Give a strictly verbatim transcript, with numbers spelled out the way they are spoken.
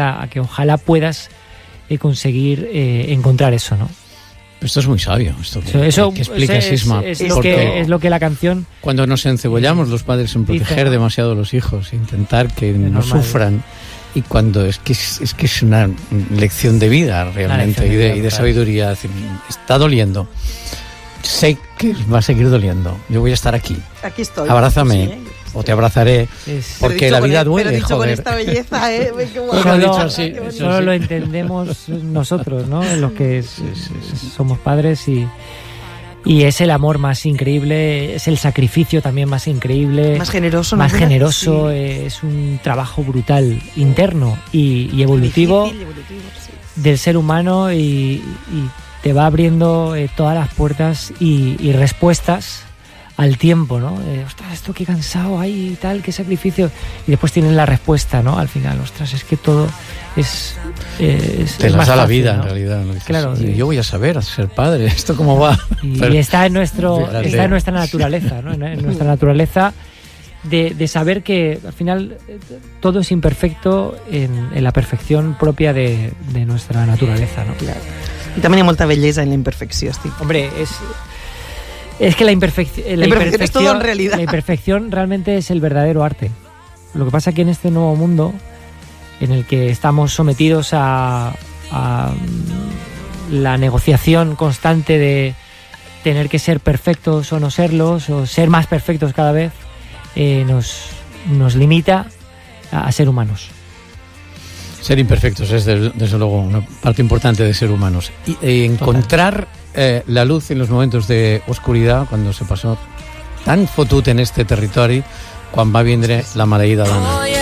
a, a que ojalá puedas eh, conseguir eh, encontrar eso, ¿no? Esto es muy sabio, esto que, eso, que explica es, Sisma. Es, es, lo que, es lo que la canción... Cuando nos encebollamos los padres en proteger dice, demasiado a los hijos, intentar que no normal. sufran, y cuando es que es, es que es una lección de vida realmente, y de, vida, y de sabiduría. Decir, está doliendo. Sé que va a seguir doliendo. Yo voy a estar aquí. Aquí estoy. Abrázame. Sí, ¿eh? O te abrazaré, es, porque la vida duele, pero dicho joder. Con esta belleza, ¿eh? Solo, dicho así, solo sí. lo entendemos nosotros, ¿no? Los que es, es, somos padres, y, y es el amor más increíble, es el sacrificio también más increíble. Más generoso. Más ¿no? generoso, sí. Es un trabajo brutal, interno y, y evolutivo, difícil, evolutivo sí. del ser humano, y, y te va abriendo eh, todas las puertas y, y respuestas al tiempo, ¿no? Eh, ostras, esto qué cansado hay y tal, qué sacrificio. Y después tienen la respuesta, ¿no? Al final, ostras, es que todo es... Eh, es Te es las más da la fácil, vida, ¿no? en realidad. ¿No? Dices, claro. Y yo voy a saber ser padre, ¿esto cómo va? Y, Pero, y está en nuestro fíjate. está en nuestra naturaleza, ¿no? En, en nuestra naturaleza de, de saber que al final todo es imperfecto en, en la perfección propia de, de nuestra naturaleza, ¿no? Claro. Y también hay molta belleza en la imperfección, Estic. Hombre, es... Es que la, imperfec la, la imperfección es todo en la realidad. imperfección realmente es el verdadero arte. Lo que pasa es que en este nuevo mundo en el que estamos sometidos a, a la negociación constante de tener que ser perfectos o no serlos, o ser más perfectos cada vez, eh, nos, nos limita a, a ser humanos. Ser imperfectos es desde, desde luego una parte importante de ser humanos. Y eh, encontrar eh, la luz en los momentos de oscuridad, cuando se pasó tan fotut en este territori, quan va vindre la maleïda dona.